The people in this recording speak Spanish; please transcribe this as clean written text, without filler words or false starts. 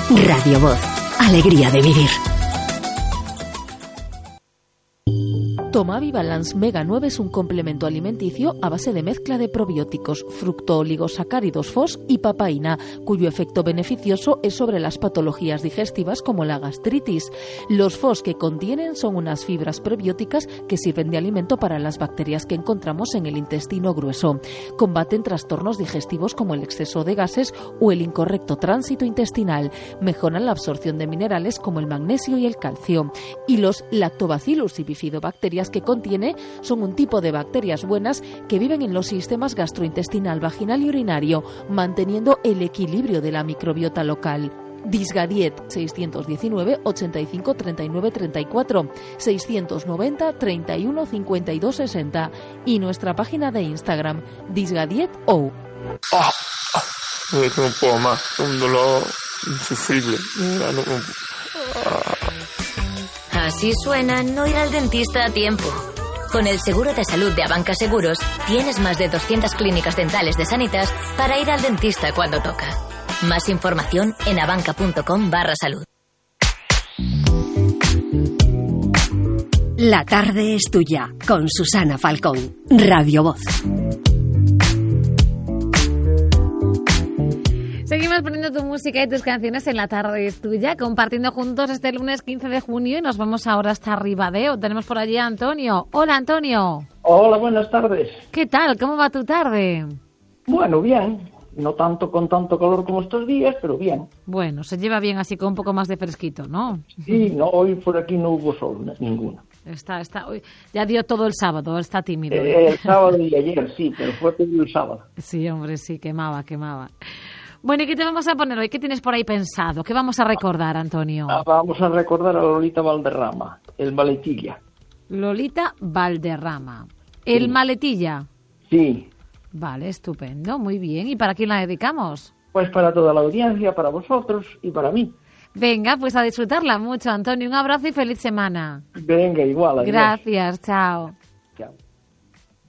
Radio Voz. Alegría de vivir. Tomavi Balance Mega 9 es un complemento alimenticio a base de mezcla de probióticos, fructooligosacáridos FOS y papaína, cuyo efecto beneficioso es sobre las patologías digestivas como la gastritis. Los FOS que contienen son unas fibras prebióticas que sirven de alimento para las bacterias que encontramos en el intestino grueso. Combaten trastornos digestivos como el exceso de gases o el incorrecto tránsito intestinal. Mejoran la absorción de minerales como el magnesio y el calcio. Y los Lactobacillus y bifidobacterias que contiene son un tipo de bacterias buenas que viven en los sistemas gastrointestinal, vaginal y urinario, manteniendo el equilibrio de la microbiota local. Disgadiet 619 85 39 34 690 31 52 60 y nuestra página de Instagram disgadieto. No puedo más, un dolor insufrible. Así suena no ir al dentista a tiempo. Con el seguro de salud de Abanca Seguros, tienes más de 200 clínicas dentales de Sanitas para ir al dentista cuando toca. Más información en abanca.com/salud. La tarde es tuya, con Susana Falcón. Radio Voz. Seguimos poniendo tu música y tus canciones en La tarde es tuya, compartiendo juntos este lunes 15 de junio y nos vamos ahora hasta Ribadeo. Tenemos por allí a Antonio. Hola, Antonio. Hola, buenas tardes. ¿Qué tal? ¿Cómo va tu tarde? Bueno, bien. No tanto con tanto calor como estos días, pero bien. Bueno, se lleva bien así con un poco más de fresquito, ¿no? Sí, no, hoy por aquí no hubo sol, ninguno. Está, hoy ya dio todo el sábado, está tímido. El sábado y ayer, sí, pero fue todo el sábado. Sí, hombre, sí, quemaba. Bueno, ¿y qué te vamos a poner hoy? ¿Qué tienes por ahí pensado? ¿Qué vamos a recordar, Antonio? Vamos a recordar a Lolita Valderrama, el Maletilla. Lolita Valderrama. ¿El Sí. Maletilla? Sí. Vale, estupendo, muy bien. ¿Y para quién la dedicamos? Pues para toda la audiencia, para vosotros y para mí. Venga, pues a disfrutarla mucho, Antonio. Un abrazo y feliz semana. Venga, igual. Adiós. Gracias, chao.